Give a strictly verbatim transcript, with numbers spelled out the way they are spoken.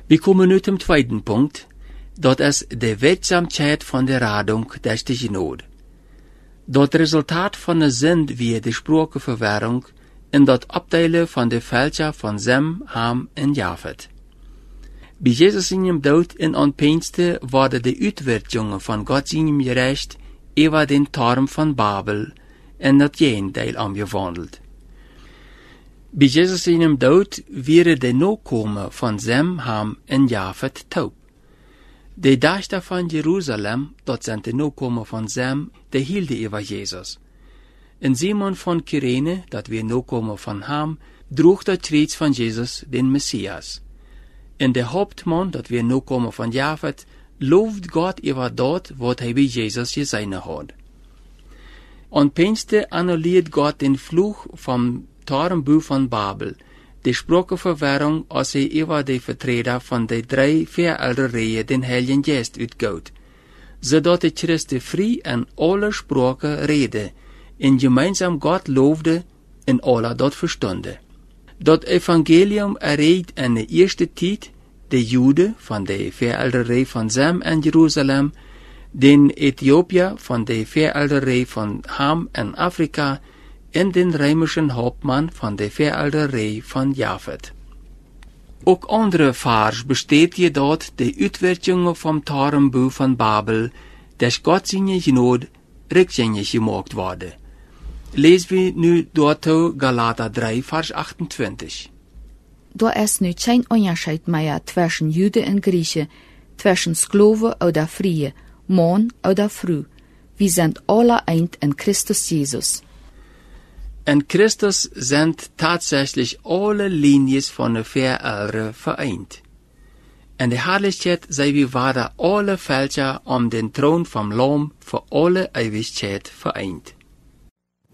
We komen nu zum tweeden punt, dat is de wetzaamheid van de radung des de genode. Dat resultaat van de zin wie de spraakverwarring en dat opdelen van de fälscher van Sem, Ham en Jafet. Bij Jezus in hem dood en aanpeinste worden de uitwerkingen van God in hem gerecht over den Turm van Babel en dat geen deel omgewandeld. Bij Jezus in hem dood werden de nakomen van Sem, Ham en Jafet taub. De dachten van Jeruzalem, dat zijn de nakomen van Sem, de hielden over Jezus. En Simon van Kyrene, dat weer nakomen van Ham, droeg dat reeds van Jezus, den Messias. En de hoofdman, dat weer nakomen van Jafet, looft God over dat wat hij bij Jezus gezien had. Onpeinste annulleert God den vloeg van Torenboe van Babel, de spraakverwarring als hij over de vertreder van de drie verelderreeën den Heiligen Geest uitgoot, zodat de Christen vrij en alle spraken reden, en gemeinsam God loofde en alle dat verstonden. Dat evangelium erreikt in de eerste tijd de Joden van de verelderree van Sem en Jeruzalem, den Ethiopië van de verelderree van Ham en Afrika, en den Rijmischen hoopman van de verelderree van Jafet. Ook andere vaars besteedt je dat de uitwerkingen van Torenboe van Babel, des God zijn genood, rückgängig gemaakt worden. Lees we nu door Galater drie, vers achtentwintig. Da is nu geen onderscheid meer tussen Juden en Griechen, tussen Skloven oder Frie, man oder Frau. Wir sind alle eint in Christus Jesus. In Christus sind tatsächlich alle Linies von der Verelder vereint. In der Herrlichkeit sei wir weiter alle Fälscher um den Thron vom Lamm für alle Ewigkeit vereint.